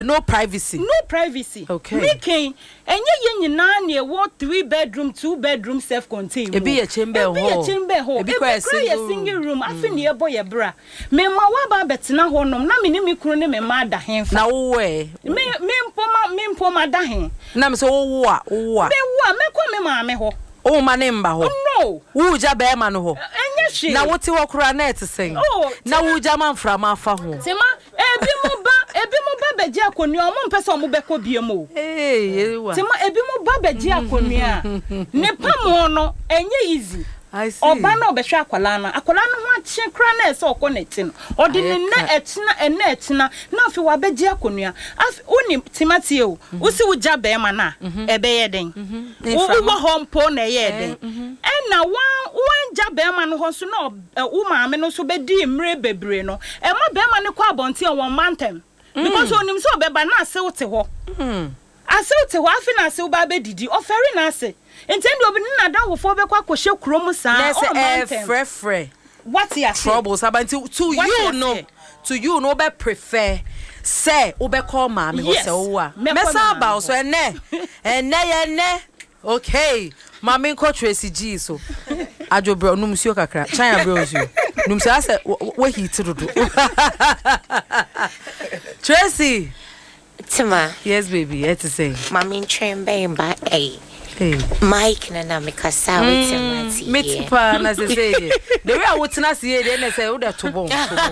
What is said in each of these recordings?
No privacy. Okay. Making and ye nyina what 3-bedroom, 2-bedroom self-contained. It be a chamber hall. It be a single room. I feel near boy a bra. Me ma waba betina honum. Na me krone me ma da hen. Na we. Me poma da hen. Na me so wa. Me kwa me ma me ho. Oh, my name ho. No. Who ja be man ho. Enya she. Na what wo kura na to sing. Oh. Na who ja man fra ma fa ho. Tema ebi mo ba beji akonua o mo mpese o mo beko biemo. Ewa. Tema ebi mo ba beji akonua. Ne pamo no enye easy. I see. Oba na obehwe akwala no ho ache kra na ese okoneti no. Odi ne na etina na afi wa beji akonua. Afi uni timati o. Usi wuja be ma na ebe ye den. Wo hompo na ye den. Na wan ja be ma no ho so na wo maame no so be di mre bebre no. E ma be ma ne kwa abonte e won mantem. Because onim so obeba na ase wote ho. Ase wote ho afi na ase wo ba be didi. Oferi na ase. Intendo obi na da wo fo be kwa kohye kromu sa o mantem. Frɛ. What you troubles about to you no be prefer say o be call maame ho say wo a. Mesa ba so ene okay. Mami ko Tracy G so. Ajo bro no musio kakra. China bro musio. No musio ase we hit dodo. Tracy. Tima. Yes baby, what to say? Mami train be ba Mike na me kasa with Timati. Me pa na say. The way I would na see dey na say wo da to bon.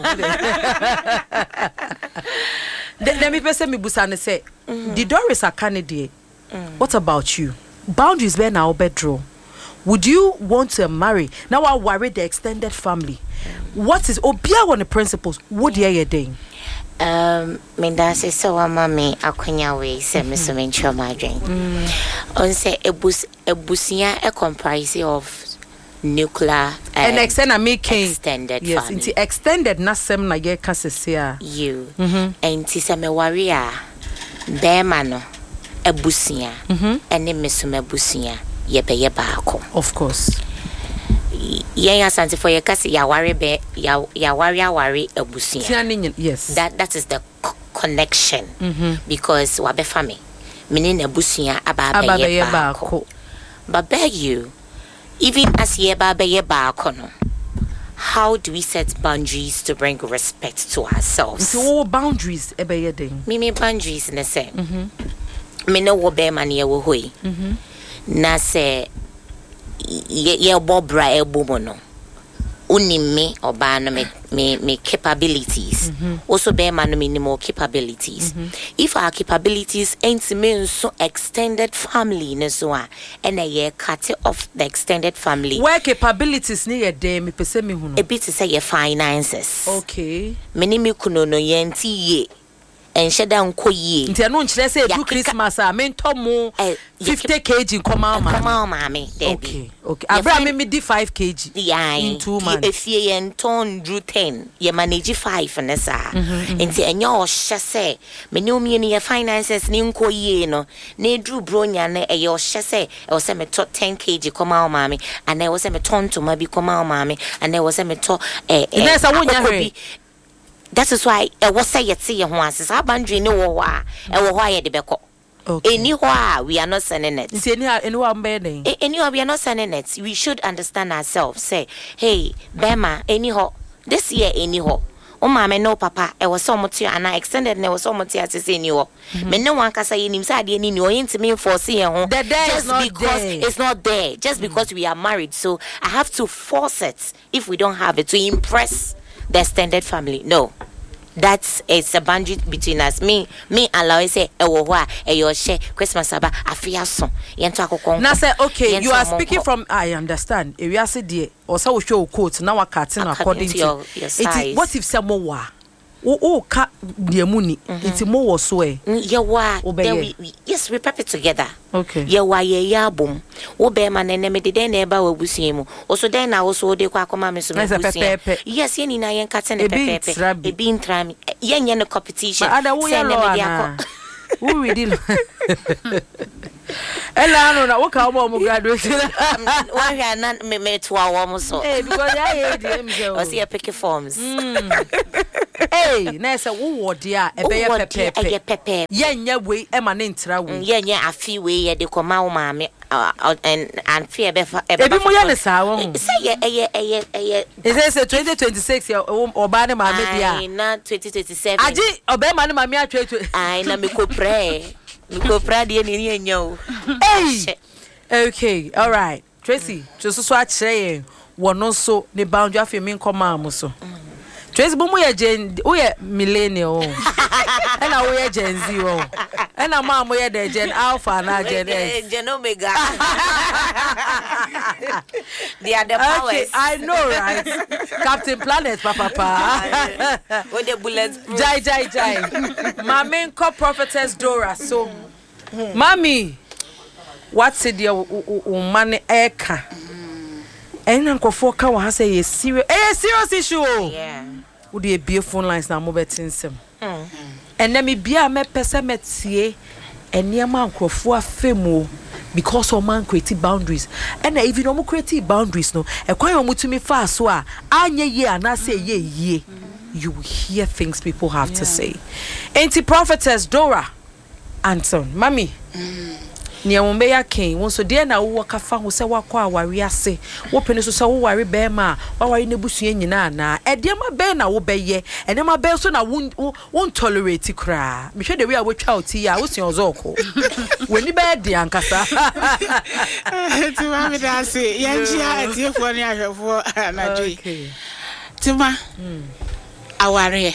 Let me person me busa ne say. The Doris are Canadian. What about you? Boundaries where now bedroom. Would you want to marry? Now I worry the extended family. What is obia on the principles? What do you doing? Minda say so mama akwanya we say me so mention my drink. On say ebusia a comprise of nuclear and extended yes, family. Yes, extended na sem na ye kasese you. And ti say me worry be man ebusia ene mesume busia ye be ye baako. Of course. Ye asante for ye kasi ya ware be ya ware ebusia. Yes. That is the connection. Because wa be family meaning ebusia aba be ye baako. But beg you, even as ye ba be ye baako no, how do we set boundaries to bring respect to ourselves? So boundaries e be ye ding. Me boundaries na say. Me no wo be man ye wo hoi. Na say ye bobra ebo no. Uni me oba no me capabilities. Also be man no me more capabilities. If our capabilities ain't me so extended family ne so and ye cut off the extended family. Where capabilities ni ye dey me pese me hu no. A bit to say your finances. Okay. Me ni me kuno no ye nti ye. And sheda nko ye nti anu nkyere say do Christmas a me ntomo 50 kg nkoma mama okay abra me di 5 kg in 2 months if ye enton drew 10 ye manage 5 na sa nti enyo o hye say me ne omi ne finances ni nko ye no na drew bronya na e ye o hye say e wo say me to 10 kg koma o mama and e wo say me ton to ma bi koma o mama and e wo say me to that is why I was say yet see once is boundary no wa e wo ho de beko anywhere we are not sending it anywhere we are not sending it. We should understand ourselves. Say hey Bema anyhow this year anyhow o mama no papa e was so much and I extended ne was so much as say anyhow me no one kasa yenim say ade ni o intimi force ye ho just because it's not there just because we are married, so I have to force it if we don't have it to impress the extended family. No, that's a boundary between us. Me allow say your share Christmas aba afia so yento akokon na say okay you are speaking from I understand if you are say there or say we show quote now cutting according to your size. What if some more o ka the money it's more so yes we prep it together. Okay ye wa ye yabum wo be ma nene me de na eba wa busie mu also den na wo so de kwa akoma me so me busie yes ye ni na ye nkate ne pepepe e bi ntrami ye nye no competition say ne me dia ko who we deal Ella no na wo ka mo graduate. One here na me to our so. Eh because I hear them o see pick forms. Eh na say wo dia e be ye pepe. Ye nya we e ma ne ntra we. Ye nya afi we ye de koma wo ma me and fear be ebi mo ye ne sa wo. Say ye. Is it 2026 oba ne ma me dia? Ai na 2027. Aji oba ma ne ma me atwa. Ai na me ko pray. Go Friday ni enyo. Hey. Okay, all right. Tracy, just so akire wono so ne boundary afemi nkoma am so. Tracy bo mo ye gen, wo ye millennial. And na wo ye Gen Z wo. And na ma mo ye the Gen Alpha na Gen X. Gen Omega. They are the powers. Okay, I know, right? Captain Planet, papa. With the bullets. Jai. My main prophetess Dora. So, Mommy, what's it your money eka? And Uncle Foka will say a serious issue. Yeah. Would be a beautiful lines now, mobile tinsem. And let me be a me pesametie and near man for femo. Because of man creative boundaries, and even no creative boundaries, no. A quite to me fast, so anya ye and I say ye. You will hear things people have to say. Auntie prophetess Dora Anton, mommy. Near Mumbeya King, once so dear now walk a fan who say what qua worry I say, open so worry bear ma, while I nebusi na, a dear my bear now obey ye, and then my bear soon I won't tolerate it cry. Me sure the way I will chow tea, I was your zoko. When you bad the ankasa. To mammy, I say, yes, you for near for Nadri. Tima, I worry.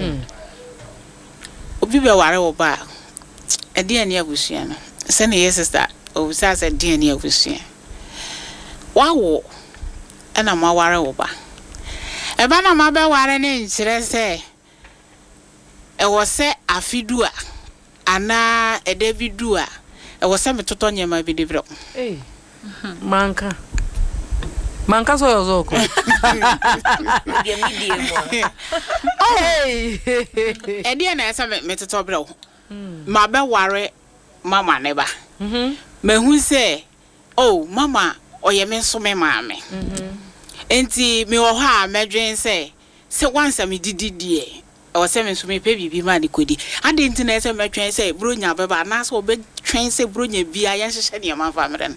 Obi be worry oba. A dear near Busiana. Send a sister, or says a dear near Busia. Wow, and I'm a worry over. A banner my bell warren in, should I say? It was set a fidua, and now a David Dua. It was some totonia might be developed. Hey, Manka so zoko. Hey, and dear Nessa met a top blow. My bell worry. Mama never. Me who say, oh, mama, or ye men so me mammy. Enti me or ha, me drain say once I me did dear, or 7 so me baby be money could. I didn't know me train say, Brunya, Baba, and ask or bed train say, Brunya, be I answer your man family.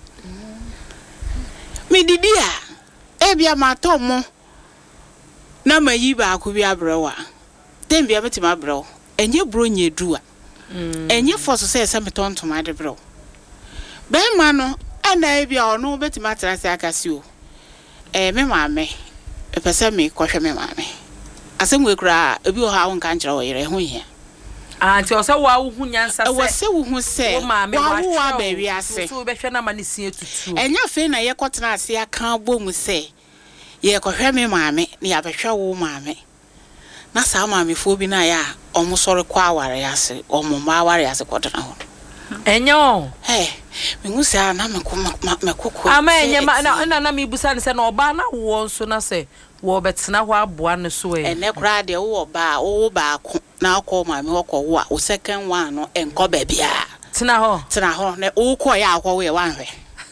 Me did dear, Ebia ma tomo. Na ma yiba could be a brower. Then be able to my bro, and you Brunya do it. And you force to say something to my bro. Ben mano, and I be all no better matter as I can you. Me mammy, a person me question me mammy. I think we cry a bill how on country or here. And you also wow who answer was so who say, Mammy, who are baby, I say, so better na money see to and your fin I cotton I see I can't boom say, ye could me mammy, near the show mammy. Na sa mami fo bi na ya omusore kwa aware ase omuma aware ase kodana ho enyo me hu sa na me kokko ama enye na me busa ne se na oba na wo nso na se wo betena ho aboa ne so ene kra de wo ba ko na akọ mami okọ wo a o second one no enko ba bia tena ho na wo kọ ya akọ we wanhwe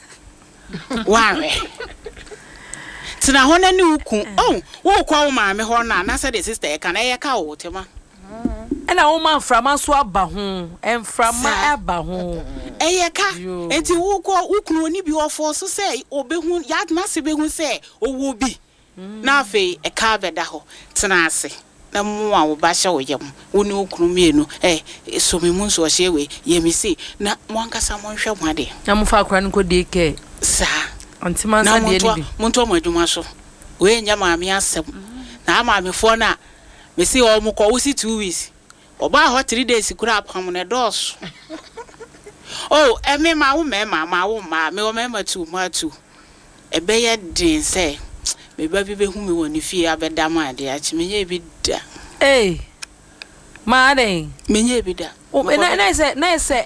Tina hona ni uku. Oh, wo kwa wo maame ho na say the sister e kan e ka wo tema. E na wo man frama so aba ho, en frama aba ho. E ka. Enti wo kwa ukunu oni bi ofo so say obehu ya na se behu say owo bi. Na afi e ka beda ho. Tina ase. Na mu a wo ba hye wo yam. Wo ni ukunu mienu so me mu so hye we ye mi si na mo ankasa mo hwe mo ade. Na mo fa akra nko de ke. Sa Antiman sa de ni bi. Monto mo adwuma so. We nya maame asem. Na maame fo na me si o mo ko wo si 2 weeks. Oba ho 3 days kura apam ne dos. Oh, me ma wo me wo me tu ma tu. E be ye din say me ba bi be hu me woni fie abeda ma ade a chi me nya bi da. Eh. Ma den. Me nya bi da. O na say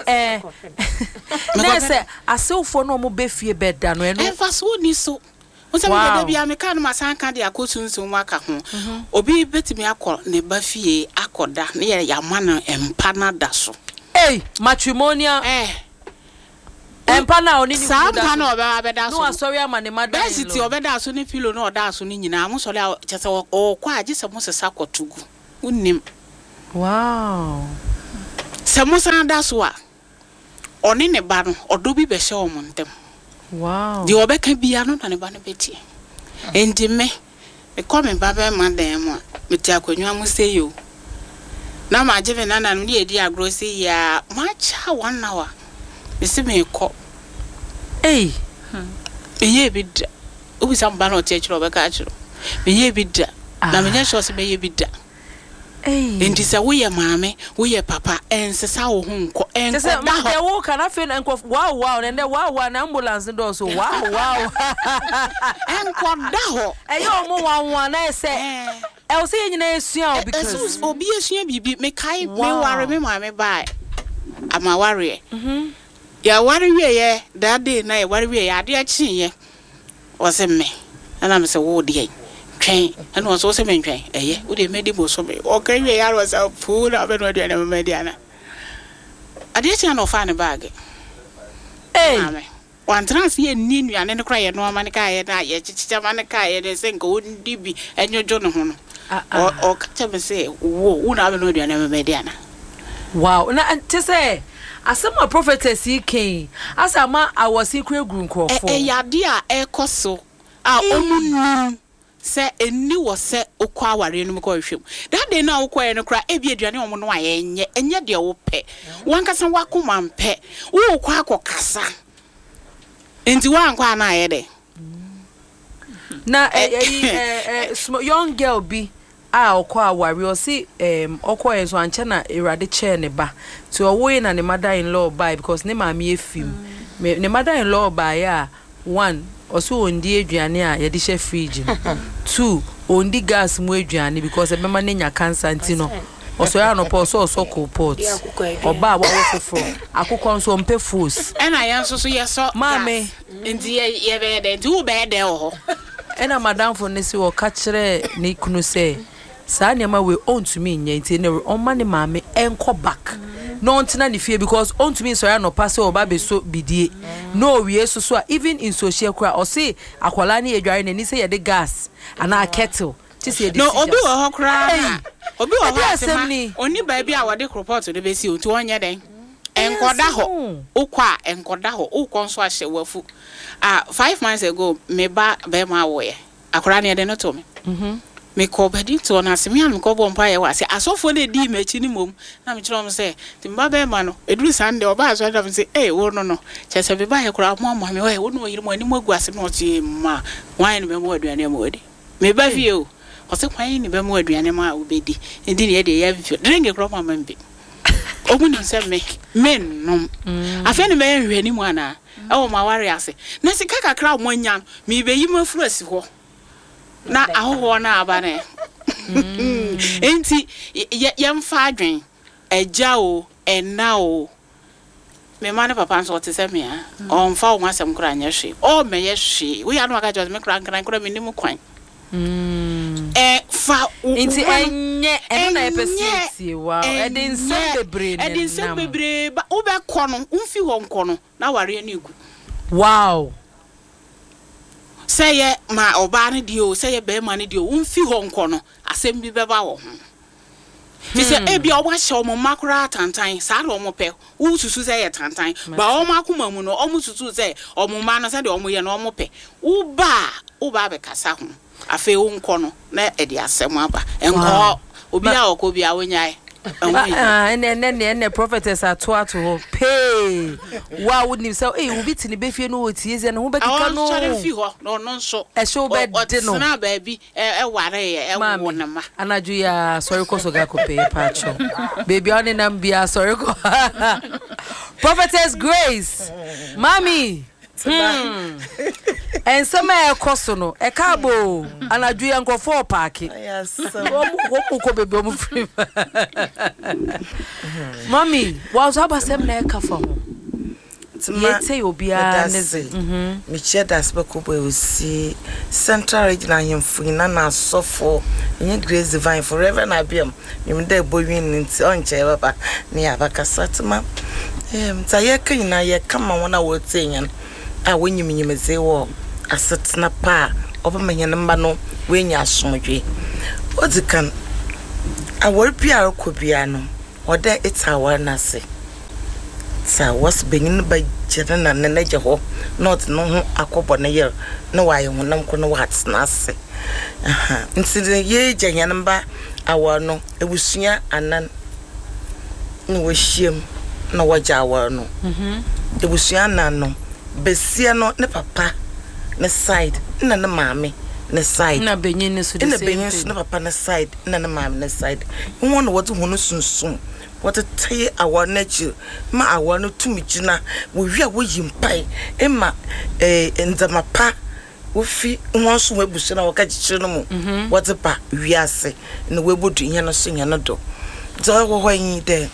asefo no mo be fie beda no eno. E fa so ni so. Onse me da bia me kan ma san kan de akotu nso mu aka ho. Obi betimi akọ ne ba fie akoda ne ya ma na empa na da so. Hey, matrimonial. empa na oni ni sampa na obeda so no asori ama ne mother basically obeda so ne pillow na oda so ni nyina mo sori a chese o kwa age se mo sesa kotugu unnim wow se mo san da so a oni ne ba no odo bi be hye o mo ntem wow di obeka bia no na ne ba no beti enti me come baba man dem a meti akonwa mo say yo na ma jeve na na no di edi agro say ya ma cha 1 hour ese me ko ye bidda obi samba no te chiro beka chiro ye bidda na me nya so se be ye bidda enti se wo ye maame wo ye papa ensesa wo hu nko enko da ho wo kana fe enko wow nende wow na ambulance do so wow enko da ho eyo mo wanwa na ese e se nyina esua because obi esua bibi me kai me ware me maame bai ama ware ya ware wie ye that day na ye ware wie ya ade achi ye o se me na me se wo de twen and was also men twen wo de medi bo so me o kan wie ya was a fool na be no de na me de ana ade achi na ofa ne bag one trans ye ni nuane ne kra ye no ma ne ka ye na ye chichicha ma ne ka ye de se nko ndi bi enyojo no ho no o ka che me se wo na be no de na me de ana wow na te say asema prophetess king asama awose kure gru nkrofo yade a ekoso a omunu se eni wo se okwa aware no ko hwem that day na okwa ye no kra ebi aduane omo no ayenye enye de wo pe wankasa wakoma mpe wo okwa akokasa enti wankwa na aye de na young girl bi okwa aware o si okwa enso anche na erade chair ne ba to owo na ne mother-in-law buy because ne maami efim ne mother-in-law buy ya 1 oso ondi aduane a ye de she fridge 2 ondi gas mu aduane because e bema ne nya cancer ntino oso ya no po so cool pot oba wa fofo akukọ nso mpe force ena ya nso so ye so mame ndi ye be de ndi u be de ho ena madam fo ne si o ka kire ne kunu se sa ne ma we on to me nya nti ne on ma ne mame enko back no ntina ne fie because on to me so ya no pass oba be so bidie no we so even in social kra o say akwala ne edware ne ni say ye de gas ana kettle ti say no obi wo ho kra obi wo ho asema oni ba bi a wode report de be si o ti onye den enkoda ho ukwa enkoda ho ukon so ahye wafu 5 months ago me ba ma wo ye akwara ne de no to me me ko bedi to na se me am ko bo mpa ye wa se asofo na di machi ni mom na me kiro m se timba be ma no eduru sande oba aso da me se wo no chese be ba ye kura mo me we wo no yiri mo ani mo guase no ti ma wan ne be mo aduane mo odi me ba fie o se kwan ni be mo aduane ma obedi edi ne de ya fie drink kro ma mbe ogun se me men afa ne me hwe ni mu ana e wo ma ware ase na se kaka kra mo nya me be yi mo furu asi ho na ahoho na abane enti yemfa adwen eja o ena o me ma ne papa nso te se me a on fa o masem kra nya hwe o me ye hwe we ya no aka jo me kra nkra me nim kwan fa enti enye eno na epesi wow edin sembebre ba wo be kono umfi ho nkono na ware ani gu wow say ma oba ne dio say be ma ne dio umfi ho nkono asem bi beba wo ho fi say e bia oba hye omo makura tantan sa na omo pe wo susu say ye tantan ba omo akoma mu no omo susu say omo ma no say de omo ye no omo pe wo ba be kasa ho afi wo nkono na e de asem aba enko obi a okobi a wonyai and prophetess atoato pay wa would nim say wo biti ne be fie no otieze no ho be kika no no so e show be de no na ba bi e ware e wo na ma anaju ya sorry ko so ga ko pay pacho baby on na mbia sorry ko prophetess Grace mami and some ekoso no e kabo anaju ya nkofo park yes wo ko bebe o mu free mami wa so abasem na e kafa ho yete obia neze me che das be ko bo si central regional hemfuna na sofo nye Grace Divine forever na biam me de bo win nti onche baba ne abakasa tuma Mta ye kan na ye kama wona wo tsenyan a wonyiminyimeze wo asetna pa obamanya mba no wenya asomdwe odzikan awor bia ko bia no oda itawa na se sa was benyin ba jere na neje ho not no ho akobo ne yer na waye honam ko no watsna se aha nsire ye janyan mba awor no ebusua anan ni wohiem na waja awor no ebusua anan no besia no ne papa ne side na ne maame ne side na benyin so de benyin so ne papa ne side na ne maame ne side won what hono sunsun what tay awor na chi ma awor no tumigina wo wi a wo yimpai ema nzama pa wo fi won so webusu na wo ka chichire no mu what pa wi ase ne webudu nya no so nya no do zo wo hwan de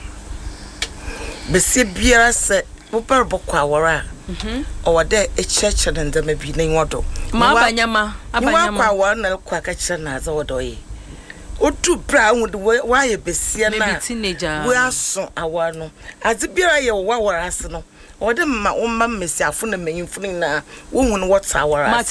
besia biara se wo per bokwa awor a owade echeche ndama bi ne wodo ma abanyama kwa awor na kwa ka chire na za wodo yi otu bra hu wa ye besia na we aso awor no ade biara ye wo awor ase no ode ma wo ma mesiafo na manyimfo na wo hu no what awor ase ma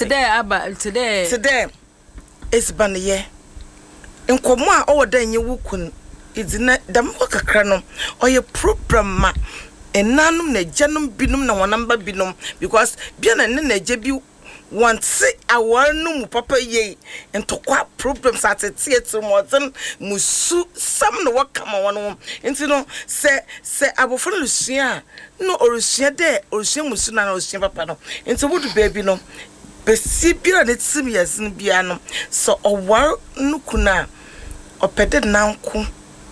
today esban ye enkomo a owoda nye wukun idina dam kakra no oye program ma enanum na janum binum na wanamba binum because bia na na je bi want say awor no mu papa ye entokwa problems at theater modern musu sam no wakama wono enti no se abofo no sua no orusua de orusua musu na orusua papa no enti wodu baby no besi bia na tsim yasin bia no so owar no kuna opede nanko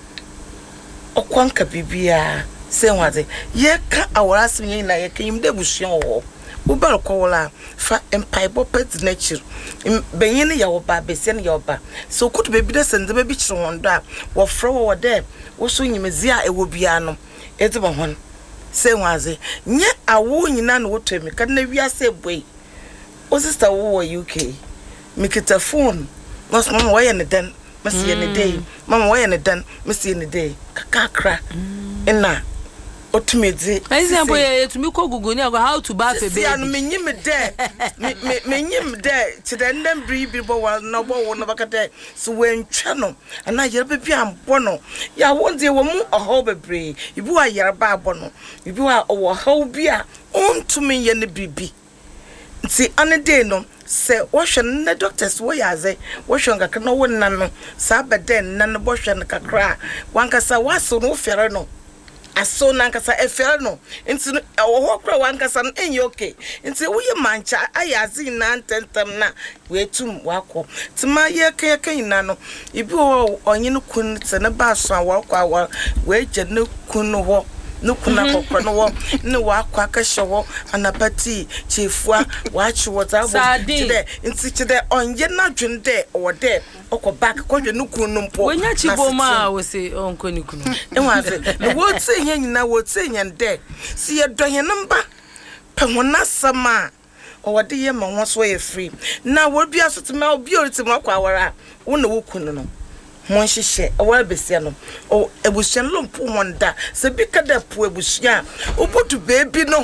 okwanka bibia se wade ye ka awara sim yin na ye ka yim de busua wo ubal kola fa empire pet nature benyin ya wo ba besen ya oba so kutu bebi de sende bebi chiro wondo a wo fro wo de wo so nyimezi a ewo bia no edibo hon se waze nye awo nyina no woto mi ka na wiase boy o sister wo UK mikita phone nos mama waye ne den masiye ne day mama waye ne den masiye ne day kakakra ina otumedze ayi boye etumi ko gugu ni how to bath a baby anu menyim de menyim de chide ndem bribi bo wa no bo wo no bakade so wentwa no ana yerba bi ambo no ya wonde wo mu oho bebre ibi wa yerba abo no ibi wa owo haw bi a ontumi ye ne bibi nti ane de no se wo hwe ne doctors wo yaze wo hwe ngaka no wo nan no sa beden nan bo hwe ne kakra wankasa waso no fere no aso nankasa efere no nti wo kra wankasa no enye okay nti wo ye mancha ayazi na ntentem na wetum wako tima ye kan na no ibi wo onye no kun tse ne ba so a wo kwa wo we je ne kun ho no kuna kokro no wo ne wa kwa ka hyewo anapati chefua wa chiwo za bo tide nti tide onye na dwende wo de okọ back kọjwe no kun no mpo wonya chiboma wo se onko ni kunu enwaze no wo tse nya nyina wo tse nya de si ye doye namba pe wona sama o de ye ma ho so ye free na wo bia so te ma obi oriti ma kwa wara wo na wo kunu no mon hihye awara besia no o ebusia no mpo wonda se bi kada po ebusia obotu baby no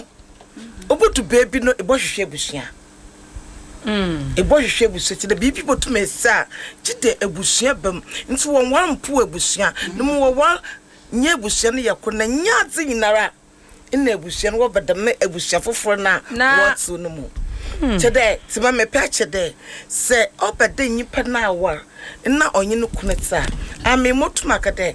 ebohwehwe ebusia ebohwehwe ebusia ti de bibi botu mesa gide ebusia bam nti won wan mpo ebusia no mo wa nya ebusia no yakona nya adze nyinara ina ebusia no wobadam ebusia foforo na wotso no mo chede ti ma mepa chede se obede nyipa na awar na onye no kunetsa ami motuma kade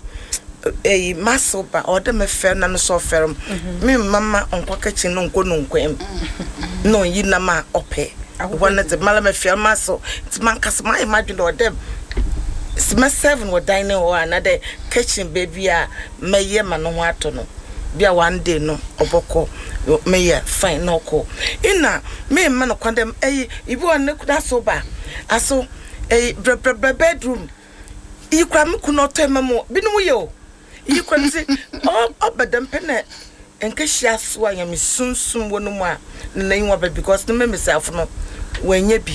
masoba ode me fer na no so ferm me mama onko kachi no nko no nkwem no yi na ma ope wona te mala me fer maso ti man kasma imagine ode sima 7 wo dining or another kitchen baby a meye ma no ho ato no bia one day no oboko meye fine no ko ina me ma no kwandem ibi wona kuda so ba aso bedroom ikwa mkuno temamo binu yo ikwa nzi obadam pene enka hia so anya me sunsum wonu mu a na yin wa because no me myself no wanya bi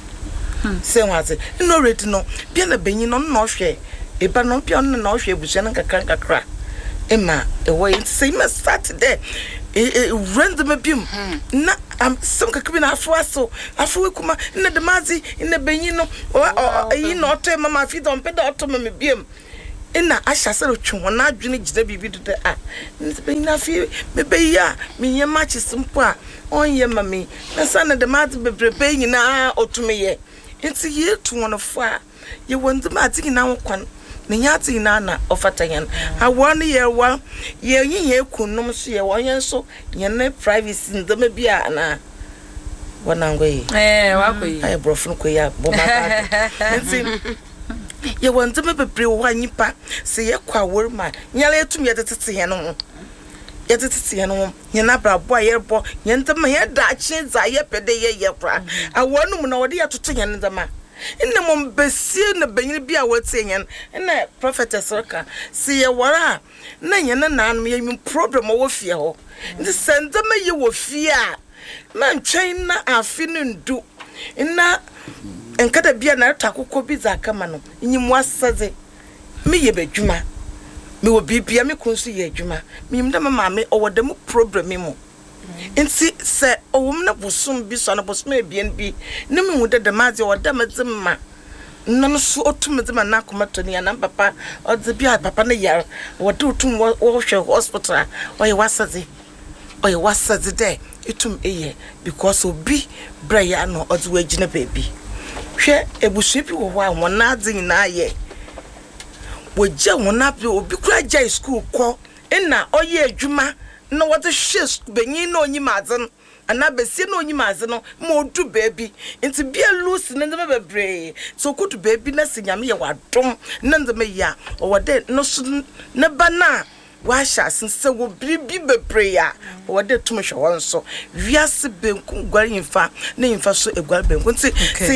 se wase no ready no bia na benyi no no hwe eba no bia no no hwe busia no kakra Emma, away and say, Miss Saturday. Run the mabim. Na some kakabina so Afukuma in the Damazi in the Benino or you not tell Mamma feed on pedotomy beam. In the Asha Saluchum, when I drink the baby to the eye. It's been enough here, maybe ya, me your match is some poor. Oh, yeah, mammy. The son of the mother be preparing now or to me. It's a year to 1 of 4. You want the magic in our quan. Ninyati nana ofatayan. I 1 year one year ye kunum see a 1 year so yene privacy in the mebia na one way. I brought from Koya Boba. You want to be pre 1 yipa say a qua word man. Yale to me at the Tiano. Yet it's Tiano. Yanabra boy airbo. Yenta my head that chins I yep a day yapra. I want to know what you have to take in the man. In the mom besin the baby be a word saying, and that prophetess Roka, see a wara. Nan and nan me problem over fear. The sender may you will fear. Man chain a feeling do in that and cut a beer na taco copies are coming in you was says me ye be juma. Me will be me consi ye juma. Me mamma or the problem. And see, sir, a woman will soon be son of us, maybe and be. No one would the Mazi or Damazima. None so to me, the Manacomatoni and Papa or the Bia Papa Nayar, or do to wash your hospital, or you was as the day. It to me, because of be Brian or the waging a baby. Share a buship you while one nothing in a year. Would Joe one up you be quite J school call in now, oh, yeah, Juma. No what a shish benin no yimazan and I be seen no yimazano more to baby into be a loose and the bray so good baby nursing yammy what dom none the maya or what dead no sudden nebana why since so will be prayer or what dead too much also we are sipping going fa name for so a guard ben say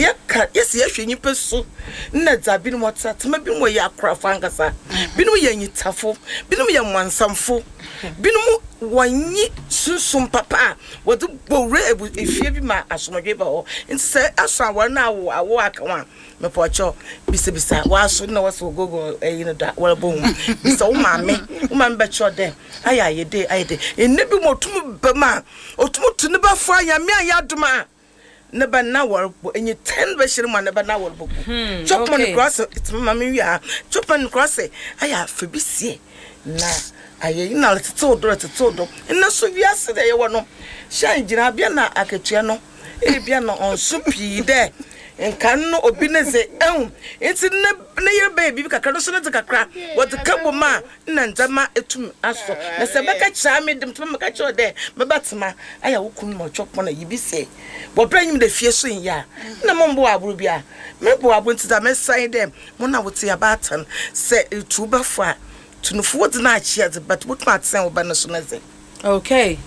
yes you pursue nets have been what's at maybe where you are crafangasa been we any taffo been we one some full been one susum papa what the bore if you be my asomajeba and say as I want now I walk one me pocho bisa wa so na was go that well boom so mammy woman bet your day aye day and nebi motum bema otum to never fire me ayaduma never now and you 10 version man never now book chop money cross it's mammy we are chop on cross I have for be na aye na let todo and na so wiase dey you no shine gina bia na akatua no e bia no on so pii there and can no obineze it's na your baby kakra so na kakra what the kabo ma na nzama etum aso na se beka cha me dem to meka cha there me batema aya wokun mo chop na yibi se bo branyim de fie so nya na mombo aburu bia me bo abunti me sign them mo na wote abatan se etuba fo to no for the night cheers but what might send over nationalism. Okay.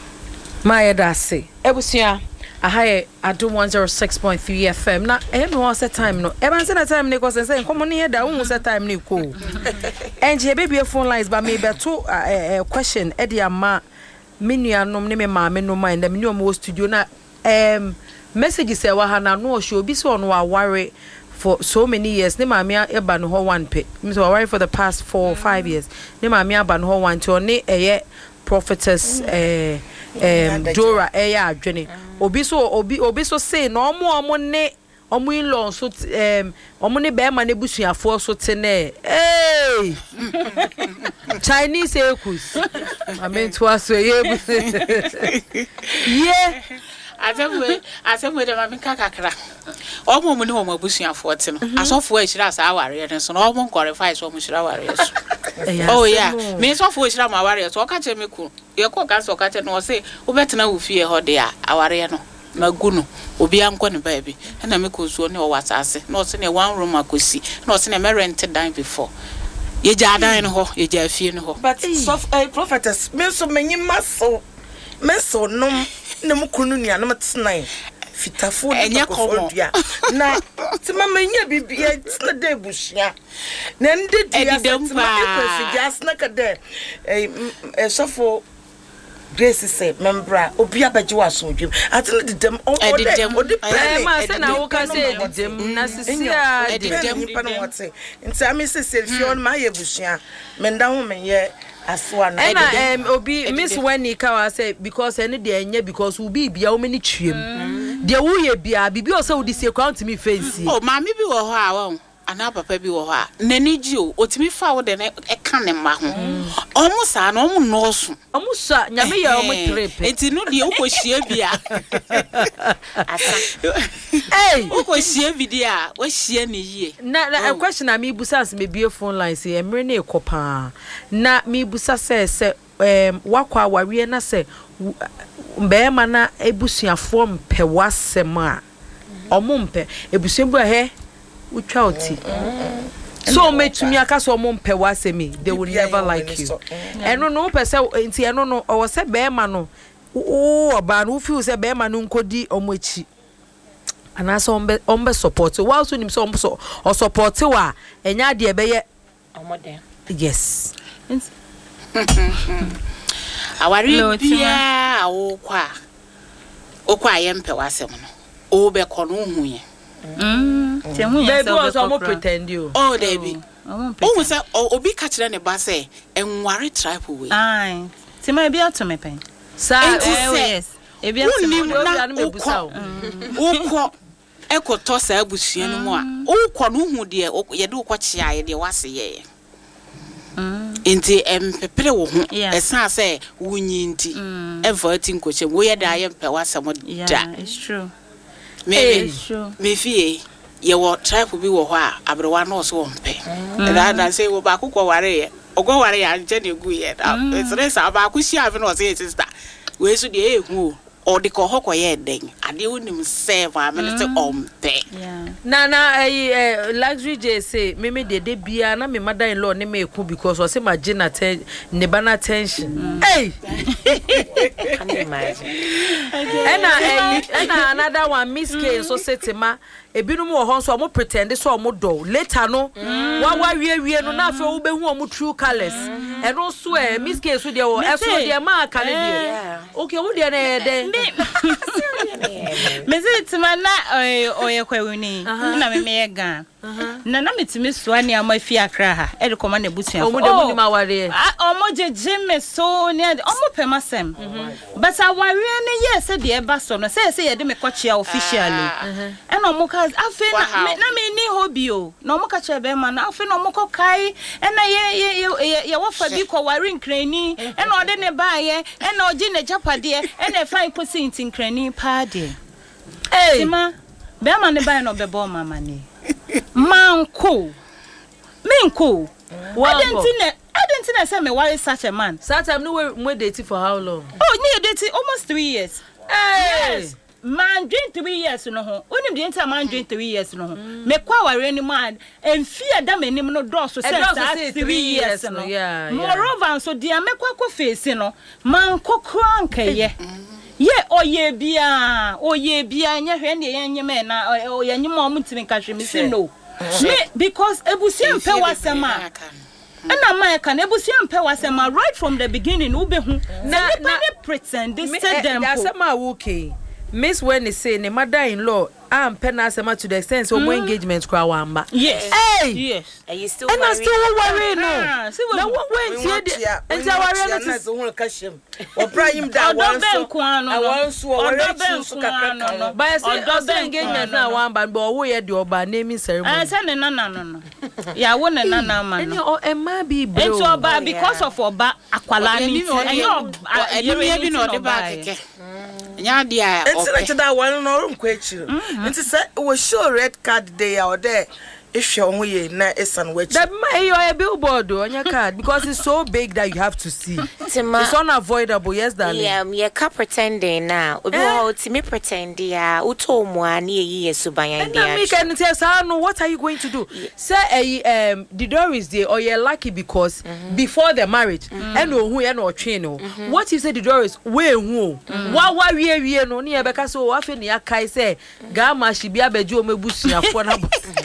My dasi. Ebusia. I do 106.3 FM. Now, every once a time no. Every once a time, Nicholas and saying, "Come on here, that almost a time, Nico." And your baby phone lines, but maybe two question. Eddie ama minua no me mama no mind them new most studio na messages say wa na no show bi so no wa worry for so many years. Ne mama eba no ho one pay. Me so worry for the past 4 or 5 years. Ne mama eba no ho one to ne prophetess Dora adwene. Obi so say no omo ne omo in law so omo ne be ma ne busuafo so te ne Chinese ekus I mean to us yeah asem we dem amika kakra omo mu ne omo busuafo te no asofo ahira sa aware ne so no omo qualify so omo hira aware so oh yeah me sofo hira ma aware so ka che me ku ye ko ka so ka che no say wo betena wo fie ho de a aware no magunu obi anko ne baabi na me ko so ne o wasase no se ne one room akosi no se ne me rent down before ye ja dan ho ye ja fie no ho but prophetess me so menyi maso me so no ne mukunu nia na matena fitafo de ko dua na ti mama nya bibia na de bushia na nde dia ti mama ko figas na ka de sofo Grace say membra obi abaji waso dwem atene de dem odi ma se na wo ka say de dem na sisia de dem pa no wote nti ami se selfie on ma ye bushia menda ho menye aswa na and obi miss when he ka say because any dey enye because we be bia o many twiem dey wo ye bia bibi o say wo di say kwa ntimi fancy oh ma mi bi wo ho a wo ana papa bi wo ho a nani ji o otimi fa wo de na e ka ne ma ho omo sa na omo no so omo sa nyame ye omo trip enti no de ukohie bia asa ukohie bi dia wo hie ne yie na a question na me busa as me bie phone line say emre na ekopa na me busa say wakwa wawie na say mbe ma na ebusuafo mpewasem a omo mpe ebusuabu he utwa oti so metumi aka so omo mpewasem they will never like you eno no pese enti eno no o se be ma no oba no feel say be ma no nkodi omo echi ana so ombe support wa so nim so ombo so o support wa enya de be ye omode yes awari bia okwa ye mpewasem no o be ko no hu ye baby was almost pretend you oh baby oh say obi ka kire ne ba say enware tribe we ai ti ma bia to me pen yes e bia to me na ukọ ekoto sa abusua no mu a ukọ no hu de ye de ukọ chia ye de wase ye enti empepere wo ho esa say wunyi nti ever tinkoche wo ye da ye mpewasem da yeah it's true me fie ye wo tribe bi wo ho a abrewa no so mpe na say wo ba kokọ ware ye ogware ya nje na egu ye da it's sa ba ku shia no say sister we so de ehu o de ko hokọ ye den ade wonim serve a me say ompe na luxury j say me de bia na me mother in law ne me eku because o say magina ne bana tension hey can you imagine and another one miss K so setima ebinum wo ho so mo pretend so mo do later no wa wie no na fe wo behu o mo true colors eno so miss K so de wo eso de ma aka ne de okay wo de na de me say tima na oye kwawuni na me ga na metimi so ani amafi akra ha e de koma na butua o mo de mu ma ware o mo jeje me so ne o mo pemasem but aware ne yes de e ba so no say ye de me kochia officially e no mo ka afi na me ni hobby o no mo ka che be ma na afi no mo ko kai e na ye wo fa bi ko ware nkrani e na o de ne ba ye e na o ji ne japade e na fa ikosi nkrani pa de tima be ma ne ba no be bo mama ni manko minko I didn't say me why is such a man that time no we dating for how long dating almost 3 years yes man drink 3 years no ho onim de enta man drink 3 years no ho me kwa ware ni man enfia da manim no do so say 3 years no moreover so dia me kwa face no man kokro anka ye ye oye bia nya hwe ne ye nyeme na oye nyema o mutimi ka hwe mi say no me because ebusia mpe wasema na ma ka na ebusia mpe wasema right from the beginning ube hu na pretend they said them asema okay miss when they say ne mother-in-law am pena asema to the extent so more engagement kwa wamba yes yes are you still worried? And I still worry no na when enti worry na so hu ka shem o prime da wan so worry so kakaka by say engagement na wamba but wo ye de oba naming ceremony say ne nana no ya wo ne nana ma no e ma bi bro enti oba because of oba akwala ni ye bi no de ba keke nya dia it's that one no nkwechi nti say we show red card day out there if you ho ye na esan wachi that you are a billboard on your card because it's so big that you have to see it's unavoidable yes darling yeah ka pretending now obi ho timi pretend ya uto mu ani ye subanya dia and me can tell say no what are you going to do say the door is there or you're lucky because before the marriage and who you no twe no what if say the door is we hu wa wie no ne be ka so wa fe ne akai say ga ma shi bia beji o mebusuafo na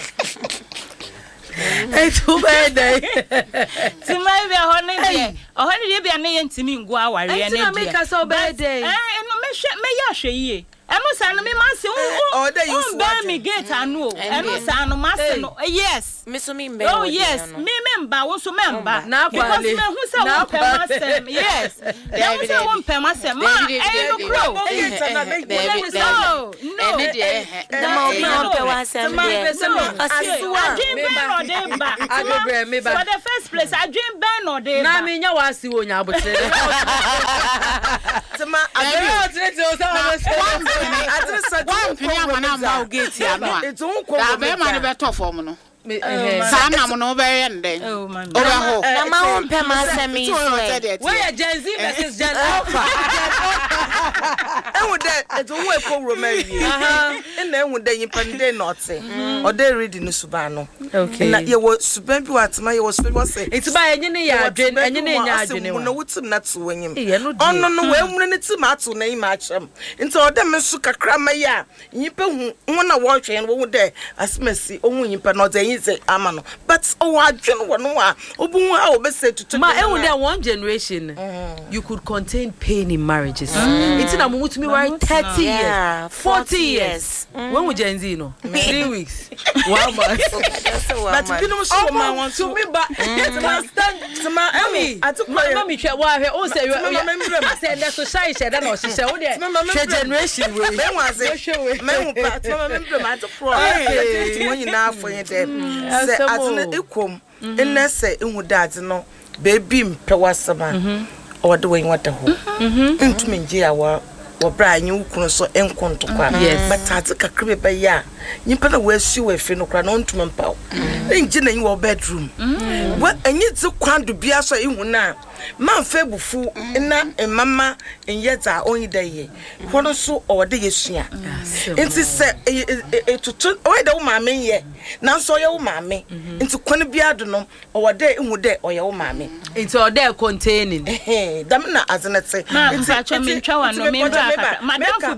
too bad day timai be honey dey be na ye ntimi ngu aware na dia make us so bad day no me ya hwe ye eno sa no me mase o me gate anu eno sa no mase no yes me so me mba oh yes me mba wo so memba because me hu se wo pe masem yes they hu se wo pe masem ma e no kro no the ma obi on pe wasem there for the first place I dream ben or dey na me nya wasi wo nya abotre tama agero tete o sa one penny amana ma o gate ya no a be ma ne be to form no sana mo no be yende o be ho na ma won pe ma semi we are Gen Z versus Gen Alpha enwu de eto wo ekwo roma wie na enwu de yipande note o de ready no suba no okay na ye wo suba bi watma ye wo suba wo say it's ba enye ne ya adwen enye ne nya adwen wo no wutim na to wanyim ono no we emure ne tim ato na yim achem nti o de me su kakra ma ya yipa hu na wo hwe no wo de asmasi ohun yipa no de yin say amano but o adwen wo no a obu hu a obese tutu ma enwu de one generation you could contain pain in marriages it's na mo mutumi worry 30 years 40 years when we Gen Z no 3 weeks 1 month but you know so ma want to me ba to ma emi ma me hwe wa hwe o say say na so shine share na o hye wo de generation we me wan say me hu pa to ma me ma to pro mo nyina afo yin dem say atene ekom enne say ehu dad no baby mpe wasama o de wen wata ho ntumi nje awa wo bra anyi ukunu so enkonto kwa but atika krebe ba ya nyimpa na wasi we fe no kra no ntumi mpa nje na yin wo bedroom wa anyi ti kwando bia so ihu na man fe bufu na mama nyeza onyi daye hono so o de yesua enti se etutu o de wo maame ye na so ye wo maame enti kwane bia do no o de ihu de o ye wo maame enti o de containing dam na azenete enti acho me ntwa wa no me mbra madam fu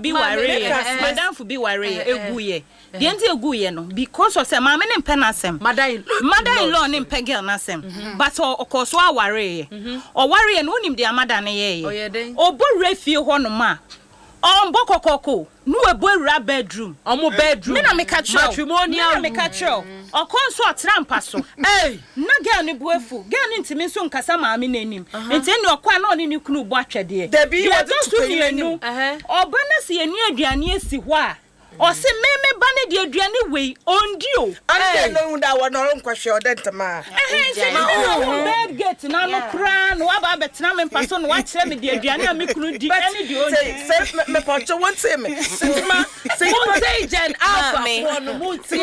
bi ware eguye the enti eguye no because of say maame ne mpe na asem mother-in-law ne mpe girl na asem but of course wa ware o ware no unim de amada ne ye obo refie ho no ma on bokokoko no ebo ewura bedroom omo bedroom me na me ka tro matrimonial me ka tro o konso atrampa so na girl ne buefu girl ne ntimi so nkasa maame nanim enti eni okwa na oni ne kunu bo atwede debi wa to enu oba na se enu aduane esi ho a o se meme ba ne de aduane wei ondio ande no unda wa no nkwahwe odentama bed gate na no kra no aba betina me paso no wa kire me de aduane a me kunu di ene de ondio say me pocho want say me say Gen Alpha for no muti